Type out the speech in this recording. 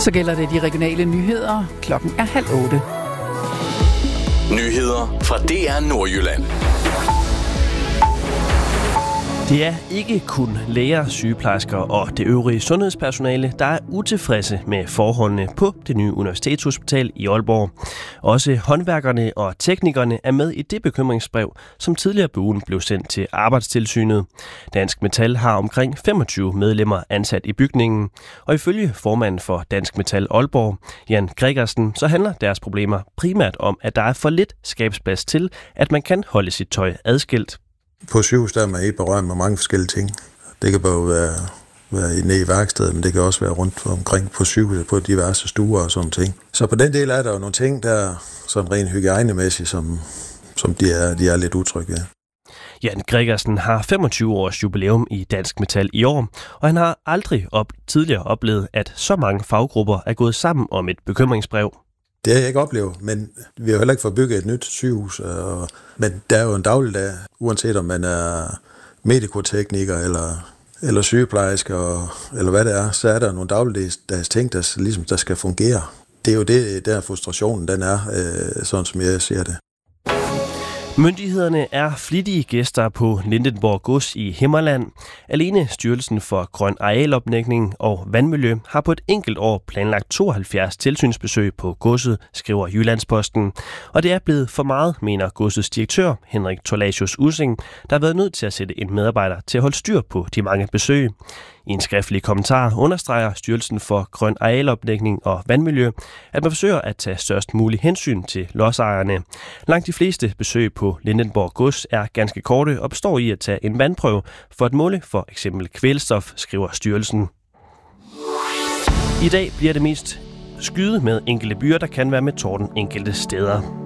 Så gælder det de regionale nyheder. Klokken er 7:30. Nyheder fra DR Nordjylland. Det er ikke kun læger, sygeplejersker og det øvrige sundhedspersonale, der er utilfredse med forholdene på det nye universitetshospital i Aalborg. Også håndværkerne og teknikerne er med i det bekymringsbrev, som tidligere på ugen blev sendt til Arbejdstilsynet. Dansk Metal har omkring 25 medlemmer ansat i bygningen, og ifølge formanden for Dansk Metal Aalborg, Jan Gregersen, så handler deres problemer primært om, at der er for lidt skabsplads til, at man kan holde sit tøj adskilt. På sygehus der er man helt berørt med mange forskellige ting. Det kan både være nede i værkstedet, men det kan også være rundt omkring på sygehuset, på diverse stuer og sådan ting. Så på den del er der jo nogle ting, der sådan rent hygiejnemæssigt, som de er lidt utrygge ved. Jan Gregersen har 25 års jubilæum i Dansk Metal i år, og han har aldrig tidligere oplevet, at så mange faggrupper er gået sammen om et bekymringsbrev. Det har jeg ikke oplevet, men vi har heller ikke fået bygget et nyt sygehus. Men der er jo en dagligdag, uanset om man er medikotekniker eller sygeplejersker, eller hvad det er, så er der nogle dagligdags ting, der skal fungere. Det er jo det, der frustrationen den er, sådan som jeg ser det. Myndighederne er flittige gæster på Lindenborg Gods i Himmerland. Alene Styrelsen for Grøn Arealopdækning og Vandmiljø har på et enkelt år planlagt 72 tilsynsbesøg på godset, skriver Jyllandsposten. Og det er blevet for meget, mener godsets direktør Henrik Torlasius Ussing, der har været nødt til at sætte en medarbejder til at holde styr på de mange besøg. I en skriftlig kommentar understreger Styrelsen for Grøn Arealopdækning og Vandmiljø, at man forsøger at tage størst mulig hensyn til lodsejerne. Langt de fleste besøg på Lindenborg Gods er ganske korte og består i at tage en vandprøve for at måle for eksempel kvælstof, skriver styrelsen. I dag bliver det mest skyet med enkelte byer, der kan være med torden enkelte steder.